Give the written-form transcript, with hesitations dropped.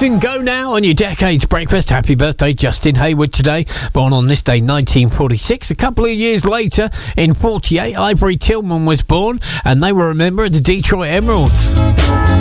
Jackson, Go Now on your Decades Breakfast. Happy birthday, Justin Hayward, today. Born on this day, 1946. A couple of years later, in 48, Ivory Tillman was born, and they were a member of the Detroit Emeralds.